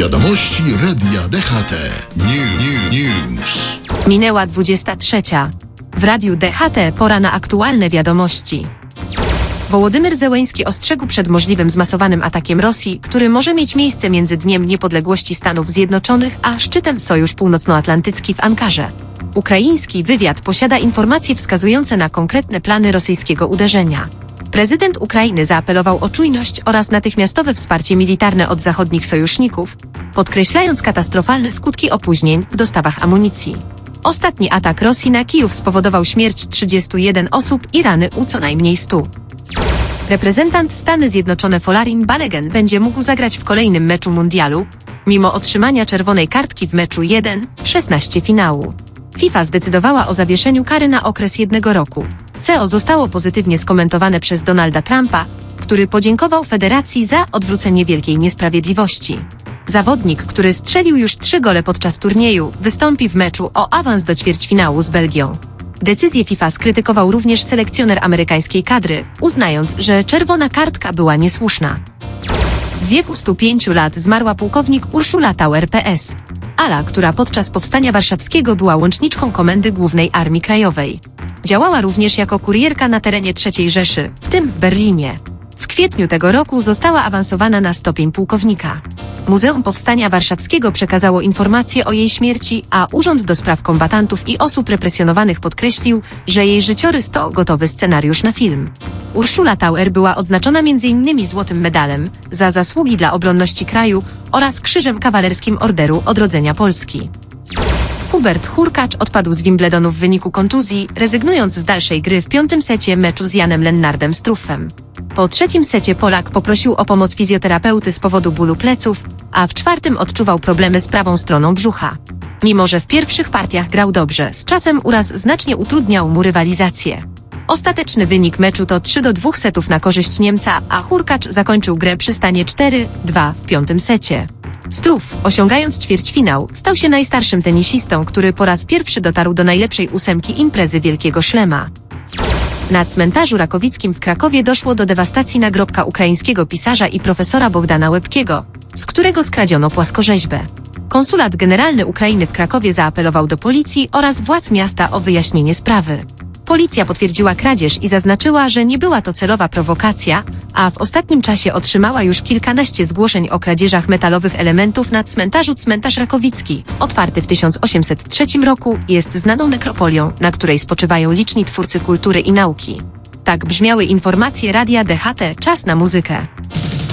Wiadomości Radia DHT. News. Minęła 23. W Radiu DHT pora na aktualne wiadomości. Wołodymyr Zełeński ostrzegł przed możliwym zmasowanym atakiem Rosji, który może mieć miejsce między Dniem Niepodległości Stanów Zjednoczonych a szczytem Sojusz Północnoatlantycki w Ankarze. Ukraiński wywiad posiada informacje wskazujące na konkretne plany rosyjskiego uderzenia. Prezydent Ukrainy zaapelował o czujność oraz natychmiastowe wsparcie militarne od zachodnich sojuszników, podkreślając katastrofalne skutki opóźnień w dostawach amunicji. Ostatni atak Rosji na Kijów spowodował śmierć 31 osób i rany u co najmniej 100. Reprezentant Stany Zjednoczone Folarin Balogun będzie mógł zagrać w kolejnym meczu mundialu, mimo otrzymania czerwonej kartki w meczu 1/16 finału. FIFA zdecydowała o zawieszeniu kary na okres 1 roku. CEO zostało pozytywnie skomentowane przez Donalda Trumpa, który podziękował federacji za odwrócenie wielkiej niesprawiedliwości. Zawodnik, który strzelił już 3 gole podczas turnieju, wystąpi w meczu o awans do ćwierćfinału z Belgią. Decyzję FIFA skrytykował również selekcjoner amerykańskiej kadry, uznając, że czerwona kartka była niesłuszna. W wieku 105 lat zmarła pułkownik Urszula Tauer PS. Ala, która podczas Powstania Warszawskiego była łączniczką Komendy Głównej Armii Krajowej. Działała również jako kurierka na terenie III Rzeszy, w tym w Berlinie. W kwietniu tego roku została awansowana na stopień pułkownika. Muzeum Powstania Warszawskiego przekazało informacje o jej śmierci, a Urząd do Spraw Kombatantów i Osób Represjonowanych podkreślił, że jej życiorys to gotowy scenariusz na film. Urszula Tauer była odznaczona m.in. Złotym Medalem za zasługi dla obronności kraju oraz Krzyżem Kawalerskim Orderu Odrodzenia Polski. Hubert Hurkacz odpadł z Wimbledonu w wyniku kontuzji, rezygnując z dalszej gry w 5. secie meczu z Janem Lennardem Struffem. Po 3. secie Polak poprosił o pomoc fizjoterapeuty z powodu bólu pleców, a w 4. odczuwał problemy z prawą stroną brzucha. Mimo że w pierwszych partiach grał dobrze, z czasem uraz znacznie utrudniał mu rywalizację. Ostateczny wynik meczu to 3-2 setów na korzyść Niemca, a Hurkacz zakończył grę przy stanie 4-2 w 5. secie. Struff, osiągając ćwierćfinał, stał się najstarszym tenisistą, który po raz pierwszy dotarł do najlepszej 8 imprezy Wielkiego Szlema. Na cmentarzu Rakowickim w Krakowie doszło do dewastacji nagrobka ukraińskiego pisarza i profesora Bogdana Łebkiego, z którego skradziono płaskorzeźbę. Konsulat Generalny Ukrainy w Krakowie zaapelował do policji oraz władz miasta o wyjaśnienie sprawy. Policja potwierdziła kradzież i zaznaczyła, że nie była to celowa prowokacja, a w ostatnim czasie otrzymała już kilkanaście zgłoszeń o kradzieżach metalowych elementów na cmentarzu. Cmentarz Rakowicki, otwarty w 1803 roku, jest znaną nekropolią, na której spoczywają liczni twórcy kultury i nauki. Tak brzmiały informacje Radia DHT. Czas na muzykę.